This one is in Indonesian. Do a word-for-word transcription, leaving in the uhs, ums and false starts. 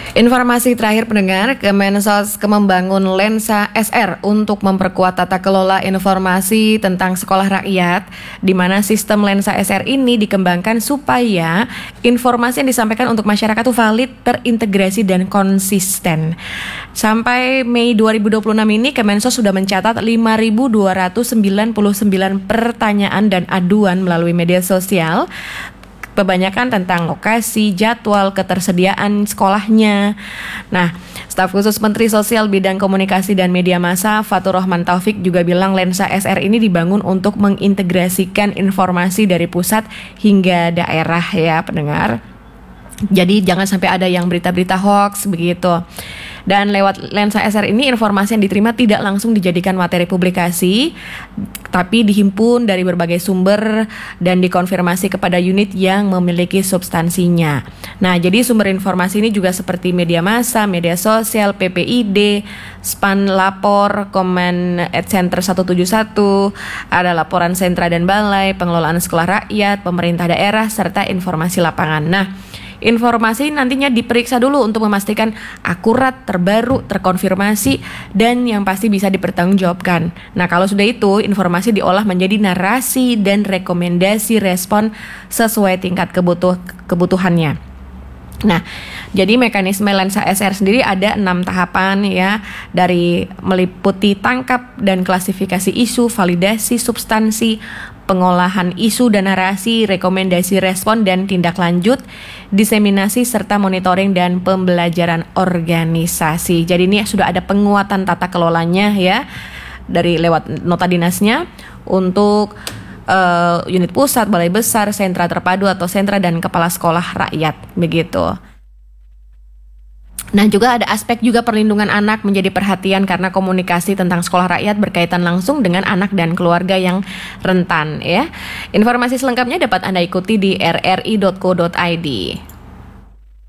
Informasi terakhir pendengar, Kemensos membangun Lensa S R untuk memperkuat tata kelola informasi tentang sekolah rakyat, di mana sistem Lensa S R ini dikembangkan supaya informasi yang disampaikan untuk masyarakat itu valid, terintegrasi dan konsisten. Sampai Mei dua ribu dua puluh enam ini, Kemensos sudah mencatat lima ribu dua ratus sembilan puluh sembilan pertanyaan dan aduan melalui media sosial. Kebanyakan tentang lokasi, jadwal, ketersediaan sekolahnya. Nah, staf khusus Menteri Sosial Bidang Komunikasi dan Media Massa Fatur Rahman Taufik juga bilang Lensa S R ini dibangun untuk mengintegrasikan informasi dari pusat hingga daerah ya pendengar. Jadi jangan sampai ada yang berita-berita hoax begitu. Dan lewat Lensa S R ini informasi yang diterima tidak langsung dijadikan materi publikasi, tapi dihimpun dari berbagai sumber dan dikonfirmasi kepada unit yang memiliki substansinya. Nah, jadi sumber informasi ini juga seperti media massa, media sosial, P P I D, Span Lapor, Command Center seratus tujuh puluh satu, ada laporan sentra dan balai, pengelolaan sekolah rakyat, pemerintah daerah, serta informasi lapangan. Nah, informasi nantinya diperiksa dulu untuk memastikan akurat, terbaru, terkonfirmasi, dan yang pasti bisa dipertanggungjawabkan. Nah, kalau sudah itu, informasi diolah menjadi narasi dan rekomendasi respon sesuai tingkat kebutuh kebutuhannya. Nah, jadi mekanisme Lensa S R sendiri ada enam tahapan ya, dari meliputi tangkap dan klasifikasi isu, validasi substansi, pengolahan isu dan narasi, rekomendasi respon dan tindak lanjut, diseminasi serta monitoring dan pembelajaran organisasi. Jadi ini sudah ada penguatan tata kelolanya ya dari lewat nota dinasnya untuk Uh, unit pusat, balai besar, sentra terpadu atau sentra dan kepala sekolah rakyat begitu. Nah, juga ada aspek juga perlindungan anak menjadi perhatian karena komunikasi tentang sekolah rakyat berkaitan langsung dengan anak dan keluarga yang rentan ya. Informasi selengkapnya dapat Anda ikuti di r r i dot co dot i d.